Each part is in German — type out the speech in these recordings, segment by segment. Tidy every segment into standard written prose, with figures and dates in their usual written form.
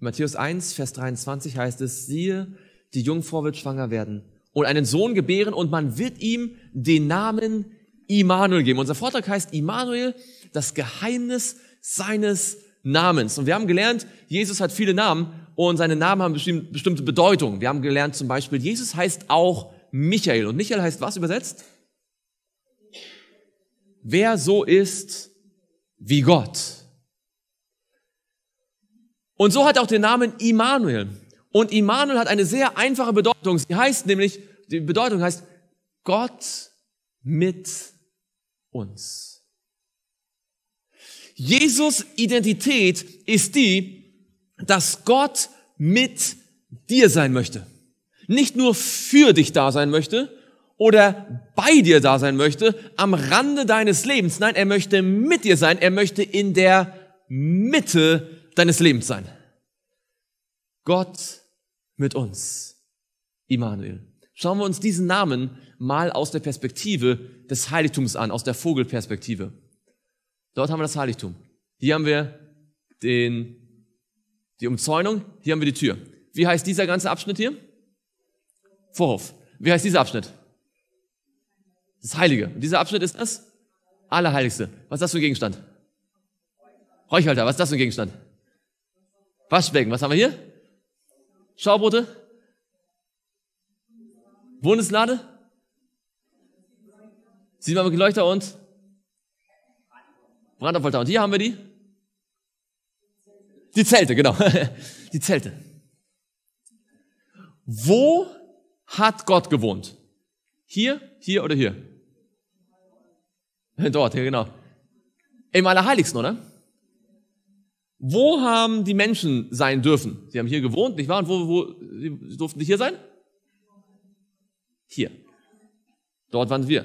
In Matthäus 1, Vers 23 heißt es, siehe, die Jungfrau wird schwanger werden und einen Sohn gebären und man wird ihm den Namen Immanuel geben. Unser Vortrag heißt Immanuel, das Geheimnis seines Namens. Und wir haben gelernt, Jesus hat viele Namen und seine Namen haben bestimmte Bedeutungen. Wir haben gelernt zum Beispiel, Jesus heißt auch Michael. Und Michael heißt was übersetzt? Wer so ist wie Gott. Und so hat er auch den Namen Immanuel. Und Immanuel hat eine sehr einfache Bedeutung. Die Bedeutung heißt Gott mit uns. Jesus' Identität ist die, dass Gott mit dir sein möchte. Nicht nur für dich da sein möchte oder bei dir da sein möchte, am Rande deines Lebens. Nein, er möchte mit dir sein. Er möchte in der Mitte deines Lebens sein. Gott mit uns. Immanuel. Schauen wir uns diesen Namen mal aus der Perspektive des Heiligtums an, aus der Vogelperspektive. Dort haben wir das Heiligtum. Hier haben wir die Umzäunung, hier haben wir die Tür. Wie heißt dieser ganze Abschnitt hier? Vorhof. Wie heißt dieser Abschnitt? Das Heilige. Und dieser Abschnitt ist das Allerheiligste. Was ist das für ein Gegenstand? Räucherhalter. Was ist das für ein Gegenstand? Waschbecken. Was haben wir hier? Schauboote. Bundeslade. 7 Geleuchter und Brandopferaltar. Und hier haben wir die Zelte, genau. Die Zelte. Wo hat Gott gewohnt? Hier, hier oder hier? Dort, ja genau. Im Allerheiligsten, oder? Wo haben die Menschen sein dürfen? Sie haben hier gewohnt, nicht wahr? Und wo sie durften nicht hier sein? Hier. Dort waren wir.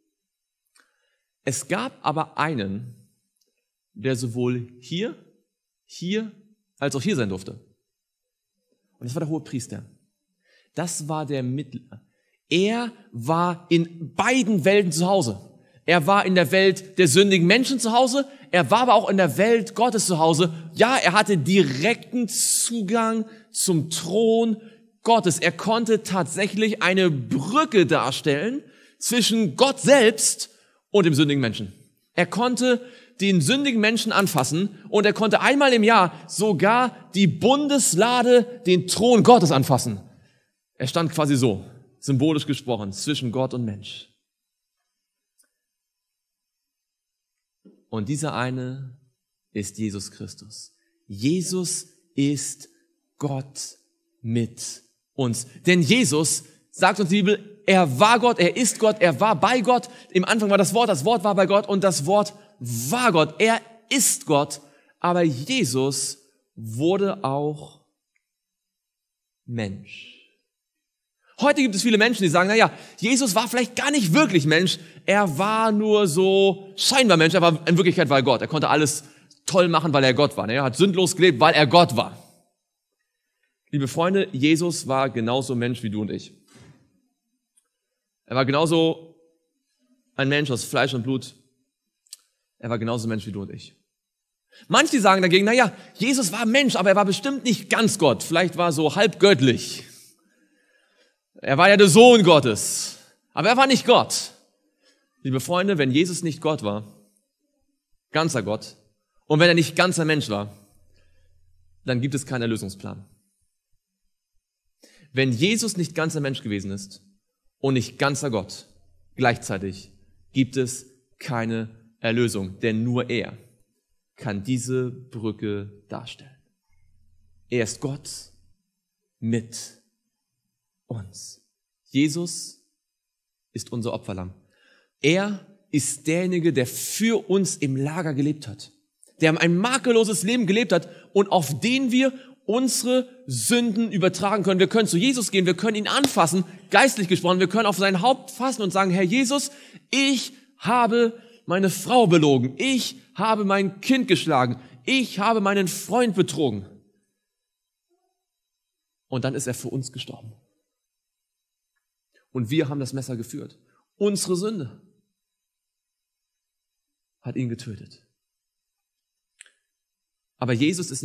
Es gab aber einen, der sowohl hier als auch hier sein durfte. Und das war der Hohepriester. Das war der Mittler. Er war in beiden Welten zu Hause. Er war in der Welt der sündigen Menschen zu Hause. Er war aber auch in der Welt Gottes zu Hause. Ja, er hatte direkten Zugang zum Thron Gottes. Er konnte tatsächlich eine Brücke darstellen zwischen Gott selbst und dem sündigen Menschen. Er konnte den sündigen Menschen anfassen und er konnte einmal im Jahr sogar die Bundeslade, den Thron Gottes anfassen. Er stand quasi so, symbolisch gesprochen, zwischen Gott und Mensch. Und dieser eine ist Jesus Christus. Jesus ist Gott mit uns. Denn Jesus, sagt uns die Bibel, er war Gott, er ist Gott, er war bei Gott. Im Anfang war das Wort war bei Gott und das Wort war Gott. Er ist Gott, aber Jesus wurde auch Mensch. Heute gibt es viele Menschen, die sagen, naja, Jesus war vielleicht gar nicht wirklich Mensch, er war nur so scheinbar Mensch, aber in Wirklichkeit war er Gott. Er konnte alles toll machen, weil er Gott war. Er hat sündlos gelebt, weil er Gott war. Liebe Freunde, Jesus war genauso Mensch wie du und ich. Er war genauso ein Mensch aus Fleisch und Blut. Er war genauso Mensch wie du und ich. Manche sagen dagegen, naja, Jesus war Mensch, aber er war bestimmt nicht ganz Gott. Vielleicht war er so halb göttlich. Er war ja der Sohn Gottes, aber er war nicht Gott. Liebe Freunde, wenn Jesus nicht Gott war, ganzer Gott, und wenn er nicht ganzer Mensch war, dann gibt es keinen Erlösungsplan. Wenn Jesus nicht ganzer Mensch gewesen ist und nicht ganzer Gott, gleichzeitig gibt es keine Erlösung, denn nur er kann diese Brücke darstellen. Er ist Gott mit uns. Jesus ist unser Opferlamm. Er ist derjenige, der für uns im Lager gelebt hat, der ein makelloses Leben gelebt hat und auf den wir unsere Sünden übertragen können. Wir können zu Jesus gehen, wir können ihn anfassen, geistlich gesprochen, wir können auf sein Haupt fassen und sagen, Herr Jesus, ich habe meine Frau belogen, ich habe mein Kind geschlagen, ich habe meinen Freund betrogen. Und dann ist er für uns gestorben. Und wir haben das Messer geführt. Unsere Sünde hat ihn getötet. Aber Jesus ist